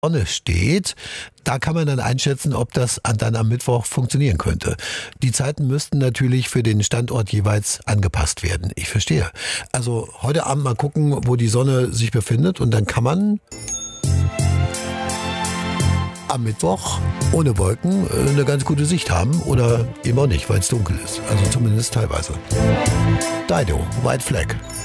Sonne steht, da kann man dann einschätzen, ob das dann am Mittwoch funktionieren könnte. Die Zeiten müssten natürlich für den Standort jeweils angepasst werden. Ich verstehe. Also heute Abend mal gucken, wo die Sonne sich befindet und dann kann man am Mittwoch ohne Wolken eine ganz gute Sicht haben oder eben auch nicht, weil es dunkel ist. Also zumindest teilweise. Dido, White Flag.